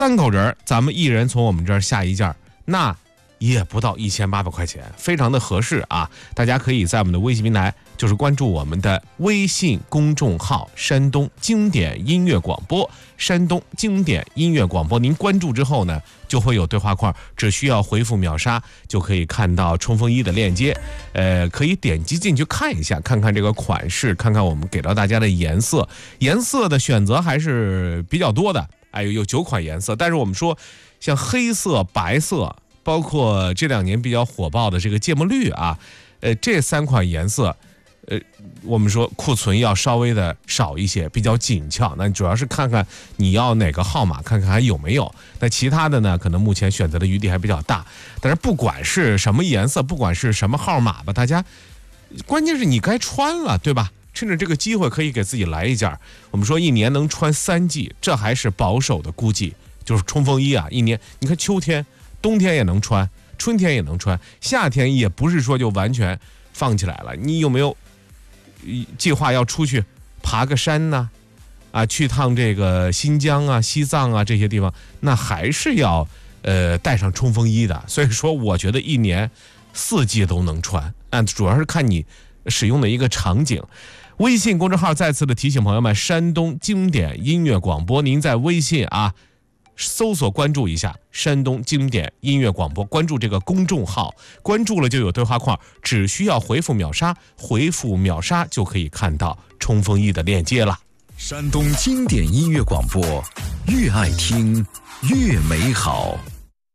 3口人，咱们一人从我们这儿下一件，那也不到1800块钱，非常的合适啊！大家可以在我们的微信平台，就是关注我们的微信公众号“山东经典音乐广播”，山东经典音乐广播。您关注之后呢，就会有对话框，只需要回复秒杀就可以看到冲锋衣的链接。可以点击进去看一下，看看这个款式，看看我们给到大家的颜色，颜色的选择还是比较多的。有9款颜色，但是我们说像黑色、白色，包括这2年比较火爆的这个芥末绿啊，这3款颜色，我们说库存要稍微的少一些，比较紧俏。那主要是看看你要哪个号码，看看还有没有。那其他的呢，可能目前选择的余地还比较大。但是不管是什么颜色，不管是什么号码吧，大家关键是你该穿了，对吧？趁着这个机会可以给自己来一件。我们说一年能穿3季，这还是保守的估计。就是冲锋衣啊，一年你看秋天、冬天也能穿，春天也能穿，夏天也不是说就完全放起来了。你有没有计划要出去爬个山呢？去趟这个新疆啊、西藏啊这些地方，那还是要带上冲锋衣的。所以说，我觉得一年4季都能穿，主要是看你使用的一个场景。微信公众号再次的提醒朋友们，山东经典音乐广播，您在微信搜索关注一下山东经典音乐广播，关注这个公众号，关注了就有对话框，只需要回复秒杀，回复秒杀就可以看到冲锋衣的链接了。 山东经典音乐广播，越爱听越美好。